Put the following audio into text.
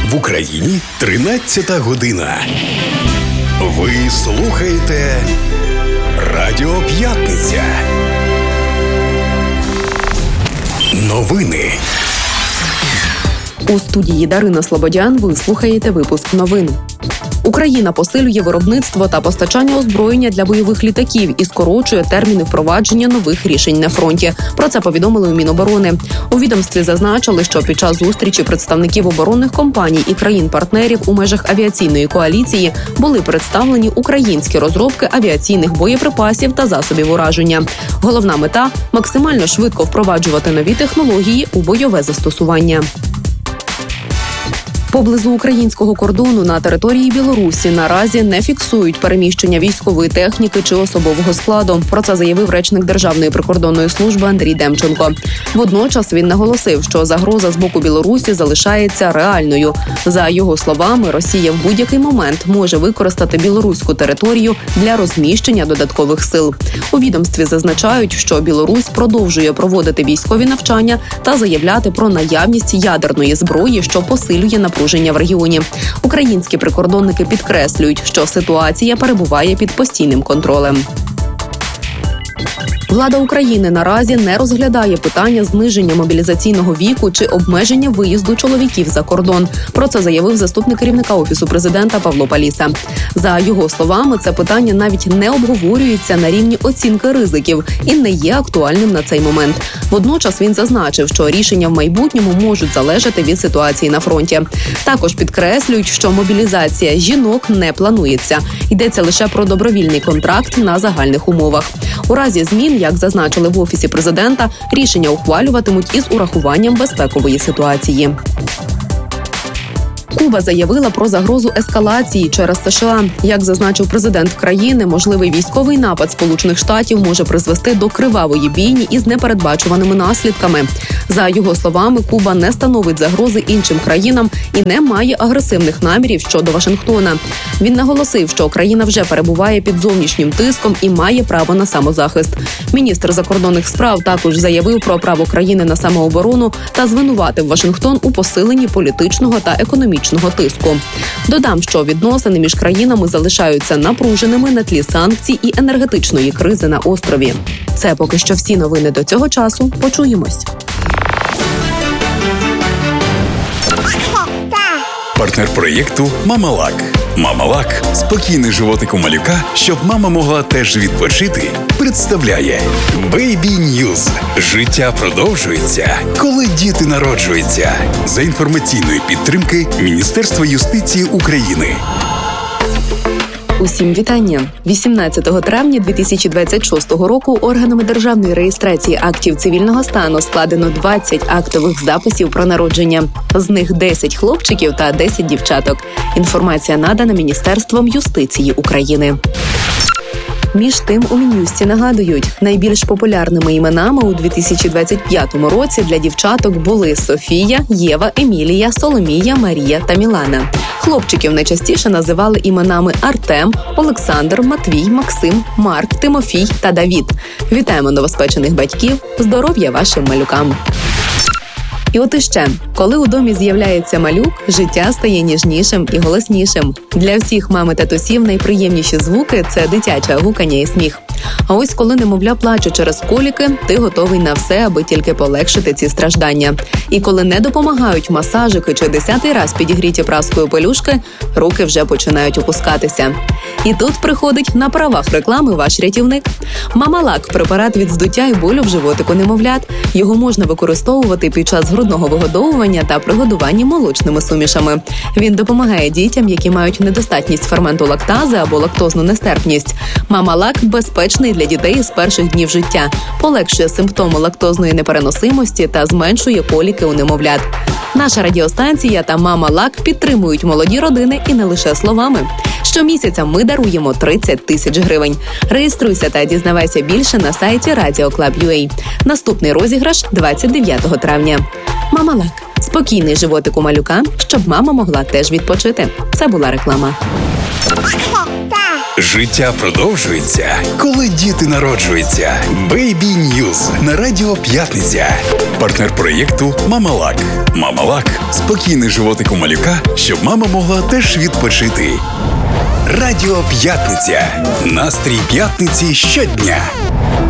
В Україні 13-та година. Ви слухаєте Радіо П'ятниця. Новини. У студії Дарина Слободян ви слухаєте випуск новин. Україна посилює виробництво та постачання озброєння для бойових літаків і скорочує терміни впровадження нових рішень на фронті. Про це повідомили у Міноборони. У відомстві зазначили, що під час зустрічі представників оборонних компаній і країн-партнерів у межах авіаційної коаліції були представлені українські розробки авіаційних боєприпасів та засобів ураження. Головна мета – максимально швидко впроваджувати нові технології у бойове застосування. Поблизу українського кордону на території Білорусі наразі не фіксують переміщення військової техніки чи особового складу. Про це заявив речник Державної прикордонної служби Андрій Демченко. Водночас він наголосив, що загроза з боку Білорусі залишається реальною. За його словами, Росія в будь-який момент може використати білоруську територію для розміщення додаткових сил. У відомстві зазначають, що Білорусь продовжує проводити військові навчання та заявляти про наявність ядерної зброї, що посилює напруження в регіоні. Українські прикордонники підкреслюють, що ситуація перебуває під постійним контролем. Влада України наразі не розглядає питання зниження мобілізаційного віку чи обмеження виїзду чоловіків за кордон. Про це заявив заступник керівника Офісу президента Павло Паліса. За його словами, це питання навіть не обговорюється на рівні оцінки ризиків і не є актуальним на цей момент. Водночас він зазначив, що рішення в майбутньому можуть залежати від ситуації на фронті. Також підкреслюють, що мобілізація жінок не планується. Йдеться лише про добровільний контракт на загальних умовах. У разі змін, як зазначили в Офісі президента, рішення ухвалюватимуть із урахуванням безпекової ситуації. Куба заявила про загрозу ескалації через США. Як зазначив президент країни, можливий військовий напад Сполучених Штатів може призвести до кривавої бійні із непередбачуваними наслідками. За його словами, Куба не становить загрози іншим країнам і не має агресивних намірів щодо Вашингтона. Він наголосив, що країна вже перебуває під зовнішнім тиском і має право на самозахист. Міністр закордонних справ також заявив про право країни на самооборону та звинуватив Вашингтон у посиленні політичного та економічного тиску. Додам, що відносини між країнами залишаються напруженими на тлі санкцій і енергетичної кризи на острові. Це поки що всі новини до цього часу. Почуємось. Партнер проєкту «Мамалак». «Мамалак» – спокійний животик у малюка, щоб мама могла теж відпочити, представляє Baby News. Життя продовжується, коли діти народжуються. За інформаційної підтримки Міністерства юстиції України. Усім вітання! 18 травня 2026 року органами державної реєстрації актів цивільного стану складено 20 актових записів про народження. З них 10 хлопчиків та 10 дівчаток. Інформація надана Міністерством юстиції України. Між тим, у Мін'юсті нагадують, найбільш популярними іменами у 2025 році для дівчаток були Софія, Єва, Емілія, Соломія, Марія та Мілана. Хлопчиків найчастіше називали іменами Артем, Олександр, Матвій, Максим, Марк, Тимофій та Давід. Вітаємо новоспечених батьків, здоров'я вашим малюкам! І от іще, коли у домі з'являється малюк, життя стає ніжнішим і голоснішим. Для всіх мам і татусів найприємніші звуки – це дитяче гукання і сміх. А ось коли немовля плаче через коліки, ти готовий на все, аби тільки полегшити ці страждання. І коли не допомагають масажики чи 10-й раз підігріті праскою пелюшки, руки вже починають опускатися. І тут приходить на правах реклами ваш рятівник. Мамалак – препарат від здуття і болю в животику немовлят. Його можна використовувати під час грудного вигодовування та при годуванні молочними сумішами. Він допомагає дітям, які мають недостатність ферменту лактази або лактозну нестерпність. Мамалак безпечний для дітей з перших днів життя, полегшує симптоми лактозної непереносимості та зменшує коліки у немовлят. Наша радіостанція та Мамалак підтримують молоді родини і не лише словами. Щомісяця ми даруємо 30 тисяч гривень. Реєструйся та дізнавайся більше на сайті Radio.Club.ua. Наступний розіграш 29 травня. Мамалак. Спокійний животик у малюка, щоб мама могла теж відпочити. Це була реклама. Життя продовжується, коли діти народжуються. Baby News на Радіо П'ятниця. Партнер проєкту «Мамалак». «Мамалак» – спокійний животик у малюка, щоб мама могла теж відпочити. Радіо П'ятниця. Настрій п'ятниці щодня.